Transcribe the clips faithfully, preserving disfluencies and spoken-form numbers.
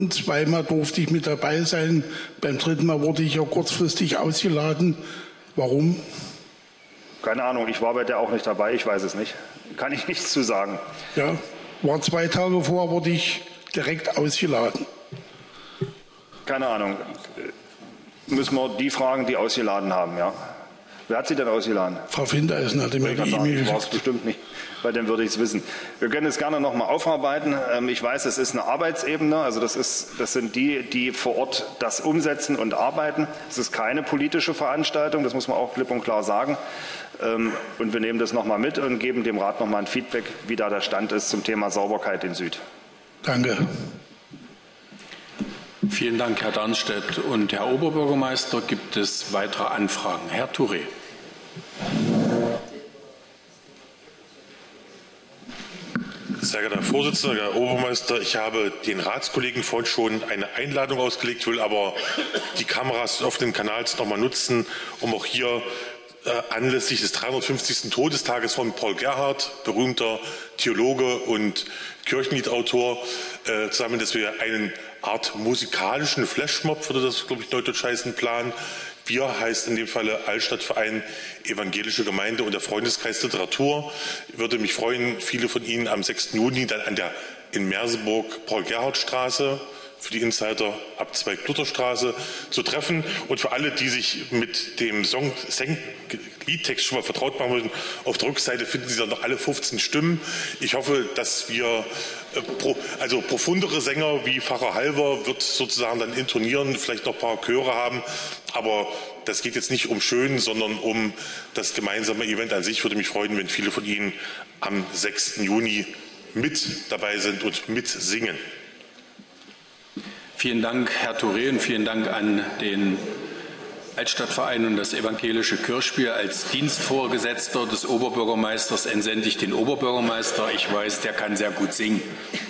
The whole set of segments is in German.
Zweimal durfte ich mit dabei sein. Beim dritten Mal wurde ich ja kurzfristig ausgeladen. Warum? Keine Ahnung, ich war bei der auch nicht dabei, ich weiß es nicht. Kann ich nichts zu sagen. Ja, war zwei Tage vor, wurde ich direkt ausgeladen. Keine Ahnung. Müssen wir die fragen, die ausgeladen haben, ja. Wer hat Sie denn ausgeladen? Frau Findeisen hatte mir die E-Mail geschickt. Ich war es geschickt. bestimmt nicht, bei dem würde ich es wissen. Wir können es gerne noch mal aufarbeiten. Ich weiß, es ist eine Arbeitsebene, also das, ist, das sind die, die vor Ort das umsetzen und arbeiten. Es ist keine politische Veranstaltung, das muss man auch klipp und klar sagen. Und wir nehmen das noch mal mit und geben dem Rat noch mal ein Feedback, wie da der Stand ist zum Thema Sauberkeit in Süd. Danke. Vielen Dank, Herr Darmstädt. Und Herr Oberbürgermeister, gibt es weitere Anfragen? Herr Touré. Sehr geehrter Herr Vorsitzender, Herr Obermeister, ich habe den Ratskollegen vorhin schon eine Einladung ausgelegt, will aber die Kameras des offenen Kanals noch mal nutzen, um auch hier äh, anlässlich des dreihundertfünfzigsten Todestages von Paul Gerhardt, berühmter Theologe und Kirchenliedautor, äh, zusammen, dass wir einen Art musikalischen Flashmob, würde das, glaube ich, neudeutsch heißen, planen. Wir heißt in dem Falle Altstadtverein Evangelische Gemeinde und der Freundeskreis Literatur. Ich würde mich freuen, viele von Ihnen am sechsten Juni dann an der in Merseburg Paul-Gerhardt-Straße, für die Insider ab Zweig-Luther-Straße zu treffen. Und für alle, die sich mit dem Song, Liedtext schon mal vertraut machen möchten, auf der Rückseite finden Sie dann noch alle fünfzehn Stimmen. Ich hoffe, dass wir, also profundere Sänger wie Pfarrer Halver wird sozusagen dann intonieren, vielleicht noch ein paar Chöre haben. Aber das geht jetzt nicht um schön, sondern um das gemeinsame Event an sich. Ich würde mich freuen, wenn viele von Ihnen am sechsten Juni mit dabei sind und mitsingen. Vielen Dank, Herr Touré, und vielen Dank an den Altstadtverein und das evangelische Kirchspiel. Als Dienstvorgesetzter des Oberbürgermeisters entsende ich den Oberbürgermeister. Ich weiß, der kann sehr gut singen.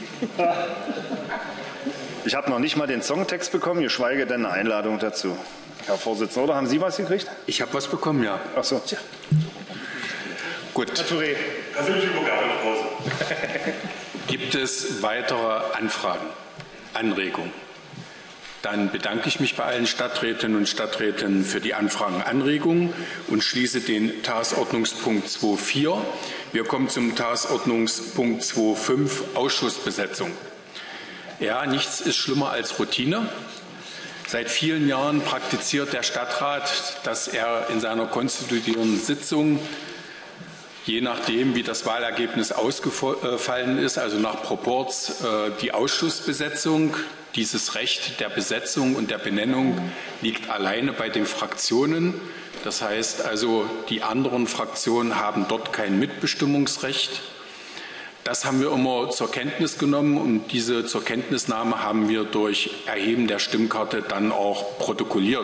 Ich habe noch nicht mal den Songtext bekommen, geschweige denn eine Einladung dazu. Herr Vorsitzender, oder haben Sie was gekriegt? Ich habe was bekommen, ja. Ach so. Tja. Gut. Herr Touré. Persönliche Übergabe nach Hause. Gibt es weitere Anfragen, Anregungen? Dann bedanke ich mich bei allen Stadträtinnen und Stadträten für die Anfragen und Anregungen und schließe den Tagesordnungspunkt zwei Punkt vier. Wir kommen zum Tagesordnungspunkt zwei Punkt fünf, Ausschussbesetzung. Ja, nichts ist schlimmer als Routine. Seit vielen Jahren praktiziert der Stadtrat, dass er in seiner konstituierenden Sitzung, je nachdem, wie das Wahlergebnis ausgefallen ist, also nach Proporz, die Ausschussbesetzung, dieses Recht der Besetzung und der Benennung liegt alleine bei den Fraktionen. Das heißt also, die anderen Fraktionen haben dort kein Mitbestimmungsrecht. Das haben wir immer zur Kenntnis genommen und diese zur Kenntnisnahme haben wir durch Erheben der Stimmkarte dann auch protokolliert.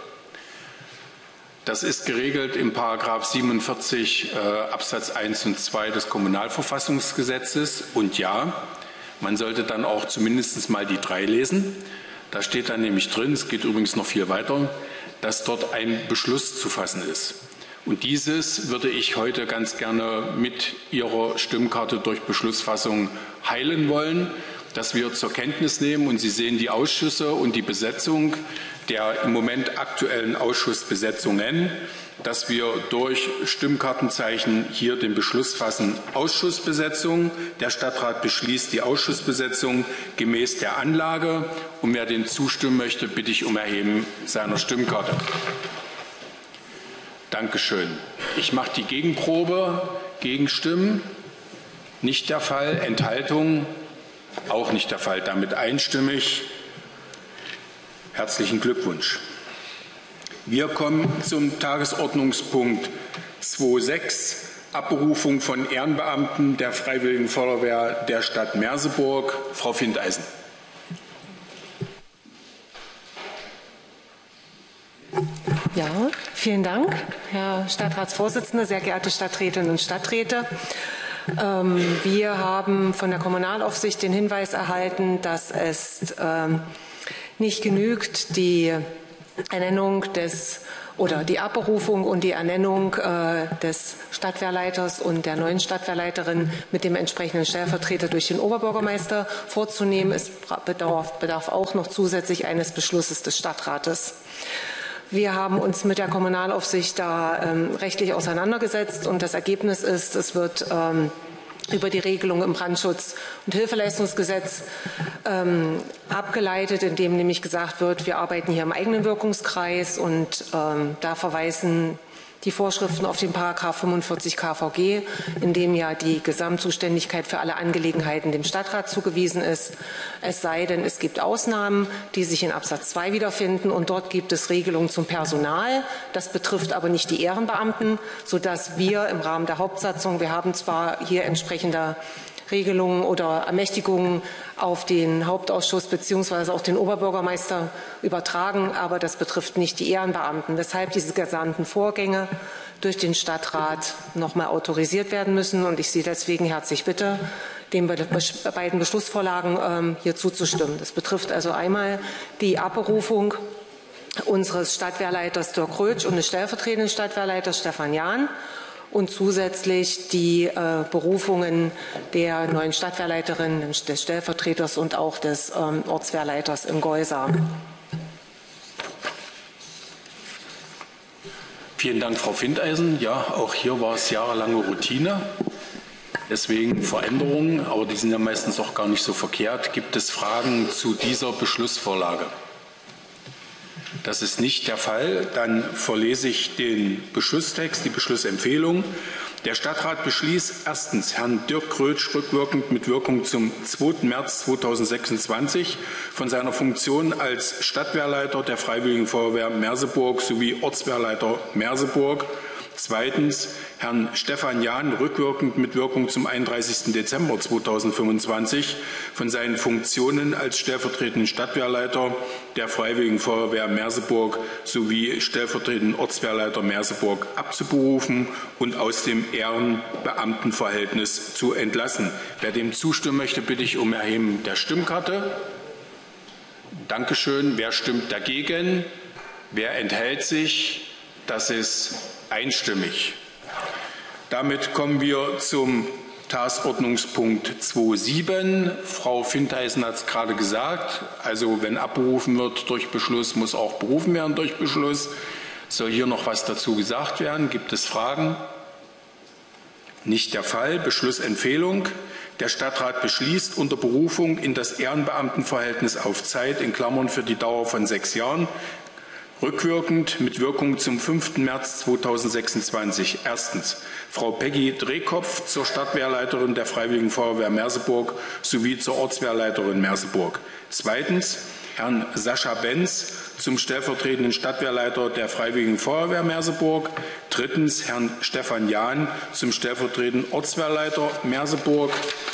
Das ist geregelt im Paragraph siebenundvierzig äh, Absatz eins und zwei des Kommunalverfassungsgesetzes. Und ja, man sollte dann auch zumindest mal die drei lesen. Da steht dann nämlich drin, es geht übrigens noch viel weiter, dass dort ein Beschluss zu fassen ist. Und dieses würde ich heute ganz gerne mit Ihrer Stimmkarte durch Beschlussfassung heilen wollen, dass wir zur Kenntnis nehmen. Und Sie sehen die Ausschüsse und die Besetzung der im Moment aktuellen Ausschussbesetzungen, dass wir durch Stimmkartenzeichen hier den Beschluss fassen, Ausschussbesetzung. Der Stadtrat beschließt die Ausschussbesetzung gemäß der Anlage. Und wer dem zustimmen möchte, bitte ich um Erheben seiner Stimmkarte. Dankeschön. Ich mache die Gegenprobe. Gegenstimmen? Nicht der Fall. Enthaltungen? Auch nicht der Fall. Damit einstimmig. Herzlichen Glückwunsch. Wir kommen zum Tagesordnungspunkt zwei Punkt sechs, Abberufung von Ehrenbeamten der Freiwilligen Feuerwehr der Stadt Merseburg. Frau Findeisen. Ja, vielen Dank, Herr Stadtratsvorsitzender, sehr geehrte Stadträtinnen und Stadträte. Wir haben von der Kommunalaufsicht den Hinweis erhalten, dass es nicht genügt, die Ernennung des oder die Abberufung und die Ernennung äh, des Stadtwehrleiters und der neuen Stadtwehrleiterin mit dem entsprechenden Stellvertreter durch den Oberbürgermeister vorzunehmen. Es bedarf, bedarf auch noch zusätzlich eines Beschlusses des Stadtrates. Wir haben uns mit der Kommunalaufsicht da ähm, rechtlich auseinandergesetzt und das Ergebnis ist, es wird ähm, über die Regelung im Brandschutz- und Hilfeleistungsgesetz ähm, abgeleitet, in dem nämlich gesagt wird, wir arbeiten hier im eigenen Wirkungskreis und ähm, da verweisen die Vorschriften auf den Paragraph fünfundvierzig K V G, in dem ja die Gesamtzuständigkeit für alle Angelegenheiten dem Stadtrat zugewiesen ist. Es sei denn, es gibt Ausnahmen, die sich in Absatz zwei wiederfinden und dort gibt es Regelungen zum Personal. Das betrifft aber nicht die Ehrenbeamten, sodass wir im Rahmen der Hauptsatzung, wir haben zwar hier entsprechende Regelungen oder Ermächtigungen auf den Hauptausschuss bzw. auch den Oberbürgermeister übertragen, aber das betrifft nicht die Ehrenbeamten, weshalb diese gesamten Vorgänge durch den Stadtrat noch mal autorisiert werden müssen. Und ich Sie deswegen herzlich bitte, den beiden Beschlussvorlagen ähm, hier zuzustimmen. Das betrifft also einmal die Abberufung unseres Stadtwehrleiters Dirk Rötsch und des stellvertretenden Stadtwehrleiters Stefan Jahn und zusätzlich die äh, Berufungen der neuen Stadtwehrleiterin, des Stellvertreters und auch des ähm, Ortswehrleiters in Geusar. Vielen Dank, Frau Findeisen. Ja, auch hier war es jahrelange Routine. Deswegen Veränderungen, aber die sind ja meistens auch gar nicht so verkehrt. Gibt es Fragen zu dieser Beschlussvorlage? Das ist nicht der Fall. Dann verlese ich den Beschlusstext, die Beschlussempfehlung. Der Stadtrat beschließt erstens Herrn Dirk Rötsch rückwirkend mit Wirkung zum zweiten März zweitausendsechsundzwanzig von seiner Funktion als Stadtwehrleiter der Freiwilligen Feuerwehr Merseburg sowie Ortswehrleiter Merseburg. Zweitens Herrn Stefan Jahn rückwirkend mit Wirkung zum einunddreißigsten Dezember zweitausendfünfundzwanzig von seinen Funktionen als stellvertretenden Stadtwehrleiter der Freiwilligen Feuerwehr Merseburg sowie stellvertretenden Ortswehrleiter Merseburg abzuberufen und aus dem Ehrenbeamtenverhältnis zu entlassen. Wer dem zustimmen möchte, bitte ich um Erheben der Stimmkarte. Dankeschön. Wer stimmt dagegen? Wer enthält sich? Das ist einstimmig. Damit kommen wir zum Tagesordnungspunkt zwei Punkt sieben. Frau Findeisen hat es gerade gesagt. Also wenn abberufen wird durch Beschluss, muss auch berufen werden durch Beschluss. Soll hier noch was dazu gesagt werden? Gibt es Fragen? Nicht der Fall. Beschlussempfehlung. Der Stadtrat beschließt unter Berufung in das Ehrenbeamtenverhältnis auf Zeit in Klammern für die Dauer von sechs Jahren rückwirkend mit Wirkung zum fünften März zweitausendsechsundzwanzig. Erstens Frau Peggy Drehkopf zur Stadtwehrleiterin der Freiwilligen Feuerwehr Merseburg sowie zur Ortswehrleiterin Merseburg. Zweitens Herrn Sascha Benz zum stellvertretenden Stadtwehrleiter der Freiwilligen Feuerwehr Merseburg. Drittens Herrn Stefan Jahn zum stellvertretenden Ortswehrleiter Merseburg.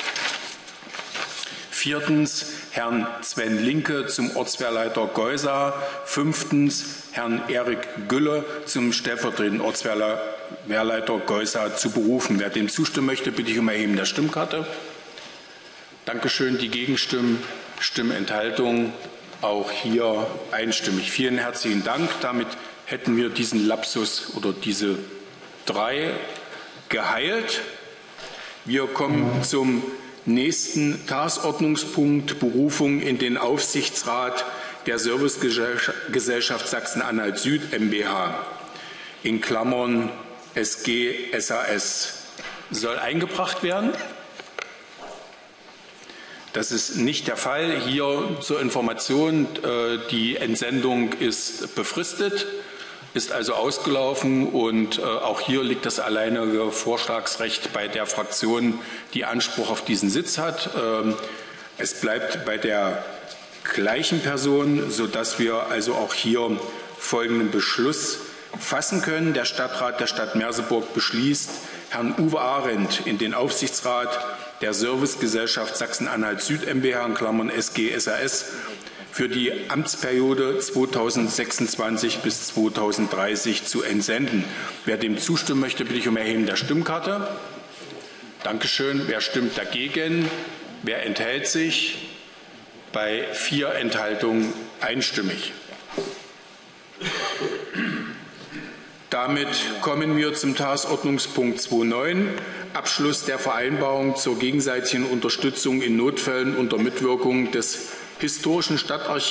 Viertens Herrn Sven Linke zum Ortswehrleiter Geusar. Fünftens Herrn Erik Gülle zum stellvertretenden Ortswehrleiter Geusar zu berufen. Wer dem zustimmen möchte, bitte ich um Erheben der Stimmkarte. Dankeschön. Die Gegenstimmen, Stimmenthaltung auch hier einstimmig. Vielen herzlichen Dank. Damit hätten wir diesen Lapsus oder diese drei geheilt. Wir kommen zum nächsten Tagesordnungspunkt, Berufung in den Aufsichtsrat der Servicegesellschaft Sachsen-Anhalt Süd M b H, in Klammern S G S A S. Soll eingebracht werden? Das ist nicht der Fall. Hier zur Information, die Entsendung ist befristet, ist also ausgelaufen und äh, auch hier liegt das alleinige Vorschlagsrecht bei der Fraktion, die Anspruch auf diesen Sitz hat. Ähm, es bleibt bei der gleichen Person, sodass wir also auch hier folgenden Beschluss fassen können. Der Stadtrat der Stadt Merseburg beschließt, Herrn Uwe Arendt in den Aufsichtsrat der Servicegesellschaft Sachsen-Anhalt Süd M b H in Klammern S G S A S für die Amtsperiode zweitausendsechsundzwanzig bis zweitausenddreißig zu entsenden. Wer dem zustimmen möchte, bitte ich um Erheben der Stimmkarte. Dankeschön. Wer stimmt dagegen? Wer enthält sich? Bei vier Enthaltungen einstimmig. Damit kommen wir zum Tagesordnungspunkt zwei Punkt neun, Abschluss der Vereinbarung zur gegenseitigen Unterstützung in Notfällen unter Mitwirkung des Historischen Stadtarchivs